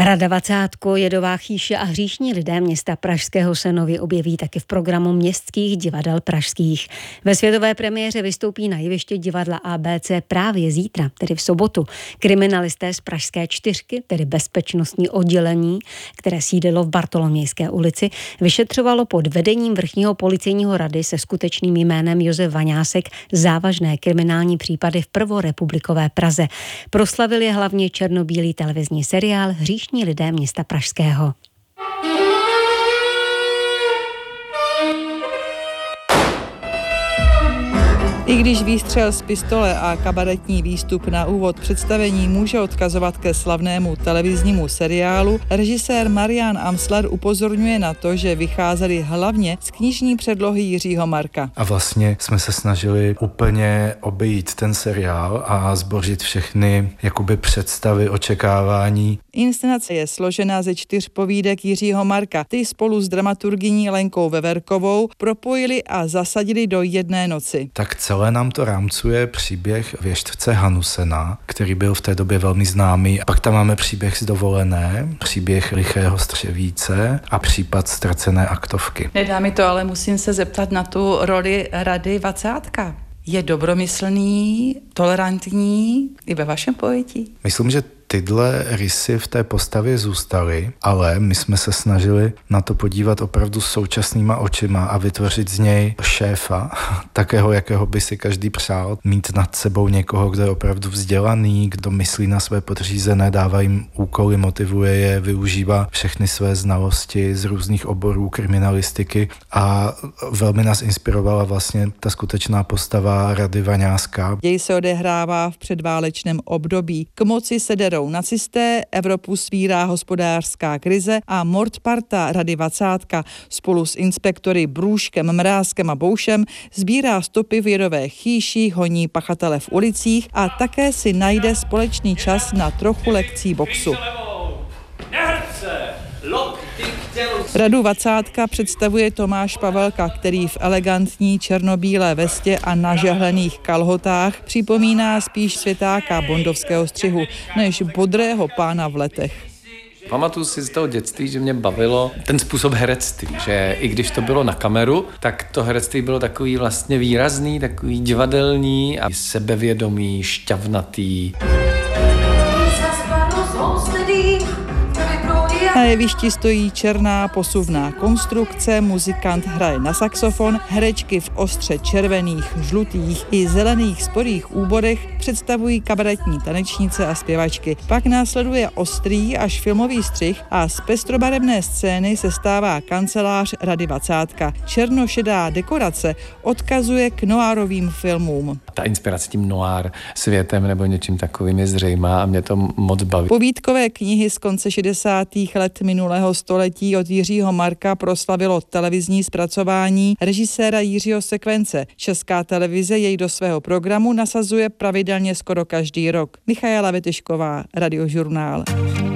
Rada Vacátko, Jedová chýše a hříšní lidé města Pražského se nově objeví taky v programu městských divadel pražských. Ve světové premiéře vystoupí na jevišti divadla ABC právě zítra, tedy v sobotu. Kriminalisté z Pražské 4, tedy bezpečnostní oddělení, které sídlilo v Bartolomějské ulici, vyšetřovalo pod vedením vrchního policejního rady se skutečným jménem Josef Vaňásek závažné kriminální případy v prvorepublikové Praze. Proslavil je hlavně černobílý televizní seriál Hříšní lidé města Pražského. I když výstřel z pistole a kabaretní výstup na úvod představení může odkazovat ke slavnému televiznímu seriálu, režisér Marian Amsler upozorňuje na to, že vycházeli hlavně z knižní předlohy Jiřího Marka. A vlastně jsme se snažili úplně obejít ten seriál a zbořit všechny jakoby představy, očekávání. Inscenace je složená ze 4 povídek Jiřího Marka. Ty spolu s dramaturgyní Lenkou Veverkovou propojili a zasadili do jedné noci. Tak celé nám to rámcuje příběh věštce Hanusena, který byl v té době velmi známý. Pak tam máme příběh z dovolené, příběh lichého střevíce a případ ztracené aktovky. Nedá mi to, ale musím se zeptat na tu roli Rady Vacátka. Je dobromyslný, tolerantní i ve vašem pojetí? Myslím, že tyhle rysy v té postavě zůstaly, ale my jsme se snažili na to podívat opravdu současnýma očima a vytvořit z něj šéfa, takého, jakého by si každý přál, mít nad sebou někoho, kdo je opravdu vzdělaný, kdo myslí na své podřízené, dává jim úkoly, motivuje je, využívá všechny své znalosti z různých oborů kriminalistiky a velmi nás inspirovala vlastně ta skutečná postava Rady Vaňáska. Děj se odehrává v předválečném období. K moci se derou nacisté, Evropu svírá hospodářská krize a mordparta Rady Vacátka spolu s inspektory Brůžkem, Mrázkem a Boušem sbírá stopy v Jedové chýši, honí pachatele v ulicích a také si najde společný čas na trochu lekcí boxu. Radu Vacátka představuje Tomáš Pavelka, který v elegantní černobílé vestě a nažehlených kalhotách připomíná spíš světáka bondovského střihu, než bodrého pána v letech. Pamatuju si z toho dětství, že mě bavilo ten způsob herectví, že i když to bylo na kameru, tak to herectví bylo takový vlastně výrazný, takový divadelní a sebevědomý, šťavnatý. Na jevišti stojí černá posuvná konstrukce, muzikant hraje na saxofon, herečky v ostře červených, žlutých i zelených sporých úborech představují kabaretní tanečnice a zpěvačky. Pak následuje ostrý až filmový střih a z pestrobarevné scény se stává kancelář Rady Vacátka. Černošedá dekorace odkazuje k noárovým filmům. Ta inspirace tím noir světem nebo něčím takovým je zřejmá a mě to moc baví. Povídkové knihy z konce 60. let minulého století od Jiřího Marka proslavilo televizní zpracování režiséra Jiřího Sekvence. Česká televize jej do svého programu nasazuje pravidelně skoro každý rok. Michaela Vetešková, Radiožurnál.